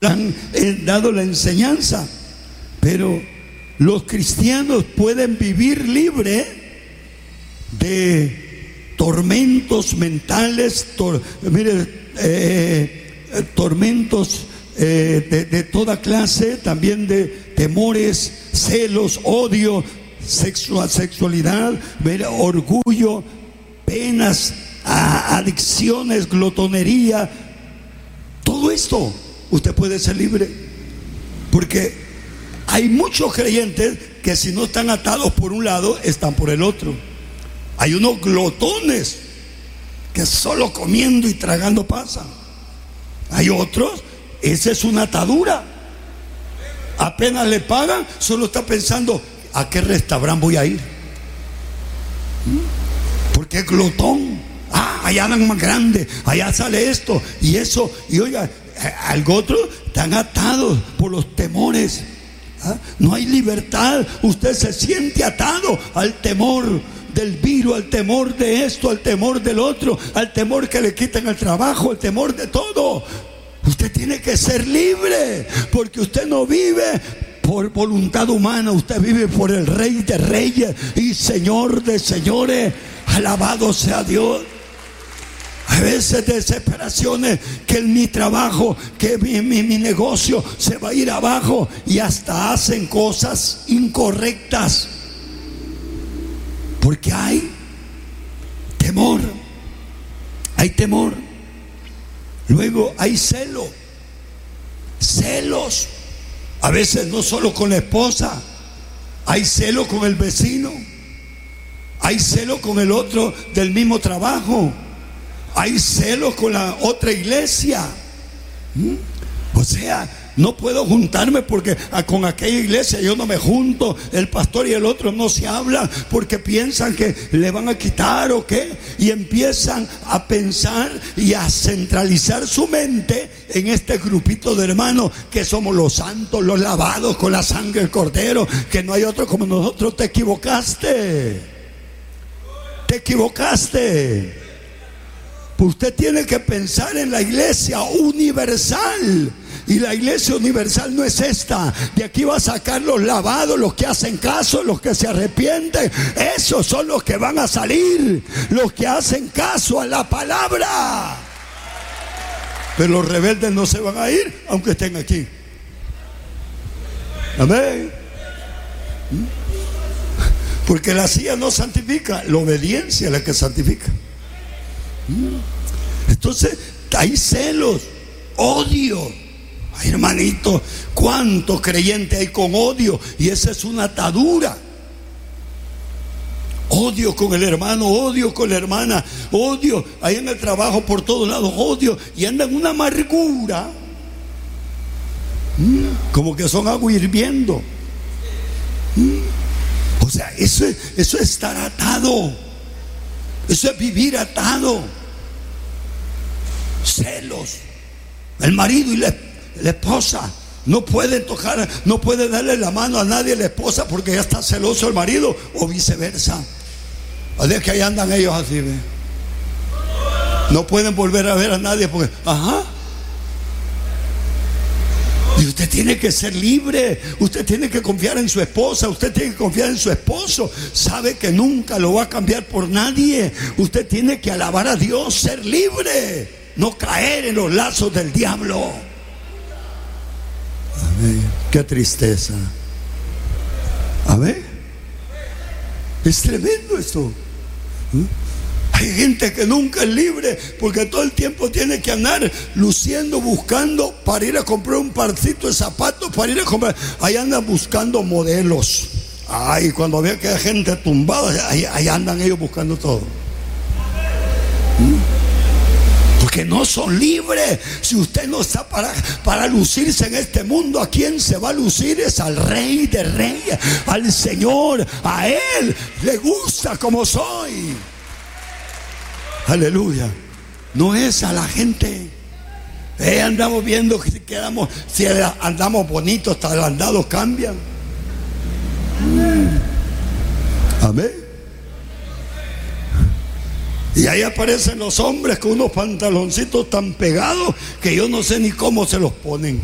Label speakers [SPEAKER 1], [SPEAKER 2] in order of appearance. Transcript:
[SPEAKER 1] han dado la enseñanza, pero los cristianos pueden vivir libre de tormentos mentales, tormentos de toda clase, también de temores, celos, odio, sexualidad, orgullo, penas, adicciones, glotonería. Todo esto usted puede ser libre, porque hay muchos creyentes que si no están atados por un lado, están por el otro. Hay unos glotones que solo comiendo y tragando pasan. Hay otros, esa es una atadura. Apenas le pagan, solo está pensando a qué restaurante voy a ir, porque es glotón. Allá dan más grande, allá sale esto y eso. Y oiga, al otro están atados por los temores. No hay libertad. Usted se siente atado al temor del virus, al temor de esto, al temor del otro, al temor que le quitan el trabajo, al temor de todo. Usted tiene que ser libre, porque usted no vive por voluntad humana, usted vive por el Rey de Reyes y Señor de Señores. Alabado sea Dios. A veces desesperaciones, que en mi trabajo, que mi negocio se va a ir abajo, y hasta hacen cosas incorrectas, porque hay temor. Hay temor. Luego hay celos. A veces no solo con la esposa, hay celo con el vecino, hay celo con el otro del mismo trabajo, hay celos con la otra iglesia. O sea, no puedo juntarme porque con aquella iglesia yo no me junto. El pastor y el otro no se hablan porque piensan que le van a quitar o qué. Y empiezan a pensar y a centralizar su mente en este grupito de hermanos que somos los santos, los lavados con la sangre del Cordero, que no hay otro como nosotros. Te equivocaste. Usted tiene que pensar en la iglesia universal. Y la iglesia universal no es esta. De aquí va a sacar los lavados, los que hacen caso, los que se arrepienten. Esos son los que van a salir, los que hacen caso a la palabra. Pero los rebeldes no se van a ir, aunque estén aquí. Amén. Porque la silla no santifica, la obediencia es la que santifica. Entonces hay celos, odio. Ay, hermanito, cuánto creyente hay con odio, y esa es una atadura. Odio con el hermano, odio con la hermana, odio ahí en el trabajo, por todos lados, odio, y andan en una amargura, como que son agua hirviendo. O sea, eso es estar atado, eso es vivir atado. Celos. El marido y la esposa no pueden tocar, no puede darle la mano a nadie, la esposa, porque ya está celoso el marido, o viceversa. O sea, que ahí andan ellos así, ¿ve? No pueden volver a ver a nadie porque, y usted tiene que ser libre. Usted tiene que confiar en su esposa, usted tiene que confiar en su esposo. Sabe que nunca lo va a cambiar por nadie. Usted tiene que alabar a Dios, ser libre, no caer en los lazos del diablo. Amén. Qué tristeza. Amén. Es tremendo esto. Hay gente que nunca es libre porque todo el tiempo tiene que andar luciendo, buscando para ir a comprar un parcito de zapatos, para ir a comprar. Ahí andan buscando modelos. Ay, cuando ve que hay gente tumbada, ahí andan ellos buscando todo. Porque no son libres. Si usted no está para lucirse en este mundo, ¿a quién se va a lucir? Es al Rey de Reyes, al Señor. A Él le gusta como soy. Aleluya. No es a la gente. Andamos viendo que si andamos bonitos, hasta los andados cambian. Amén. Y ahí aparecen los hombres con unos pantaloncitos tan pegados que yo no sé ni cómo se los ponen.